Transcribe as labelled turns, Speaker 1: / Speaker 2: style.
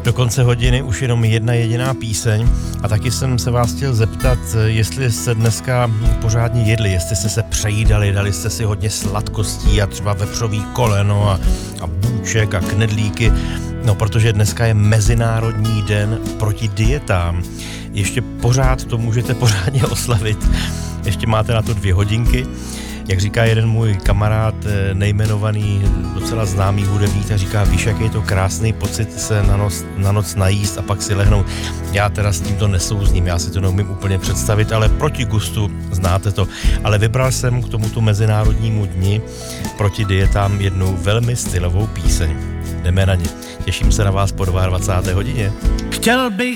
Speaker 1: Do konce hodiny už jenom jedna jediná píseň a taky jsem se vás chtěl zeptat, jestli jste dneska pořádně jedli, jestli jste se přejídali, dali jste si hodně sladkostí a třeba vepřový koleno a bůček a knedlíky, no protože dneska je Mezinárodní den proti dietám. Ještě pořád to můžete pořádně oslavit, ještě máte na to 2 hodinky. Jak říká jeden můj kamarád, nejmenovaný, docela známý hudebník, tak říká, víš, jaký je to krásný pocit se na noc najíst a pak si lehnout. Já teda s tímto nesouzním, já si to neumím úplně představit, ale proti gustu znáte to. Ale vybral jsem k tomuto Mezinárodnímu dni proti dietám jednu velmi stylovou píseň. Jdeme na ně. Těším se na vás po 22. hodině.
Speaker 2: Chtěl bych